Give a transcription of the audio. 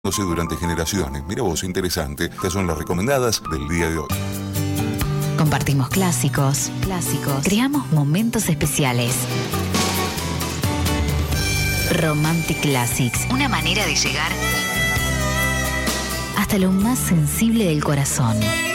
durante generaciones. Mira vos, interesante. Estas son las recomendadas del día de hoy. Compartimos clásicos. Creamos momentos especiales. Romantic Classics. Una manera de llegar hasta lo más sensible del corazón.